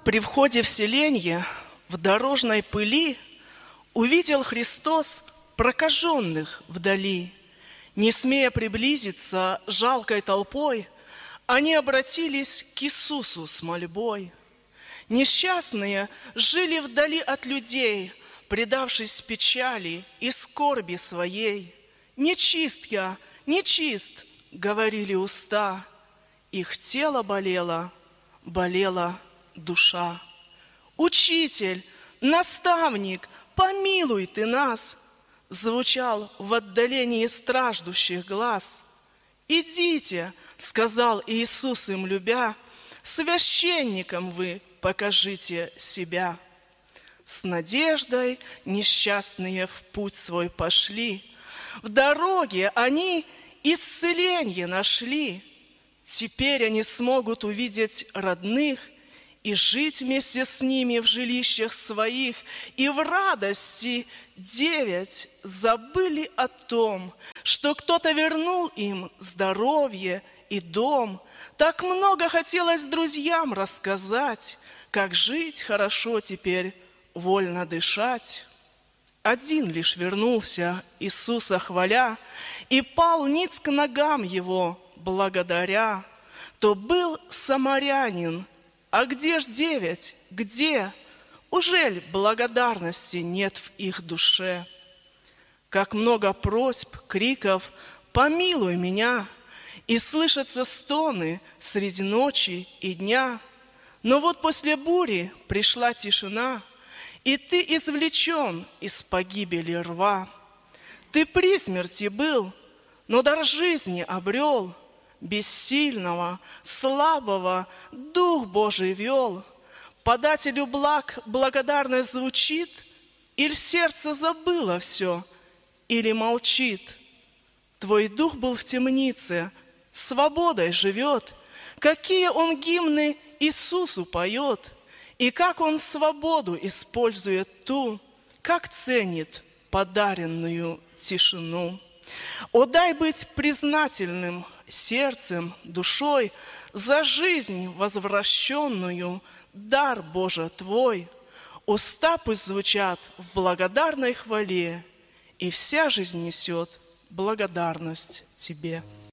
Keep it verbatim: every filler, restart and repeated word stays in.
При входе в селенье, в дорожной пыли, увидел Христос прокаженных вдали. Не смея приблизиться жалкой толпой, они обратились к Иисусу с мольбой. Несчастные жили вдали от людей, предавшись печали и скорби своей. «Нечист я, нечист», — говорили уста, их тело болело, болела душа. «Учитель, наставник, помилуй ты нас», — звучал в отдалении страждущих глаз. «Идите», — сказал Иисус им любя, «священникам вы покажите себя». С надеждой несчастные в путь свой пошли. В дороге они исцеление нашли. Теперь они смогут увидеть родных и жить вместе с ними в жилищах своих. И в радости девять забыли о том, что кто-то вернул им здоровье и дом. Так много хотелось друзьям рассказать, как жить хорошо теперь, вольно дышать. Один лишь вернулся, Иисуса хваля, и пал ниц к ногам его, благодаря. То был самарянин. А где ж девять? Где? Ужель благодарности нет в их душе? Как много просьб, криков «Помилуй меня!» И слышатся стоны среди ночи и дня. Но вот после бури пришла тишина, и ты извлечен из погибели рва. Ты при смерти был, но дар жизни обрел. Бессильного, слабого Дух Божий вел. Подателю благ благодарность звучит, или сердце забыло все, или молчит. Твой дух был в темнице, свободой живет. Какие он гимны Иисусу поет, и как он свободу использует ту, как ценит подаренную тишину. О, дай быть признательным сердцем, душой за жизнь возвращенную, дар Божий Твой. Уста пусть звучат в благодарной хвале, и вся жизнь несет благодарность Тебе.